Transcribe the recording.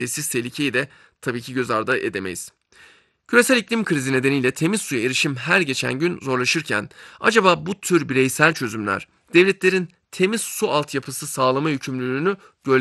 Siz tehlikeyi de tabii ki göz ardı edemeyiz. Küresel iklim krizi nedeniyle temiz suya erişim her geçen gün zorlaşırken, acaba bu tür bireysel çözümler devletlerin temiz su altyapısı sağlama yükümlülüğünü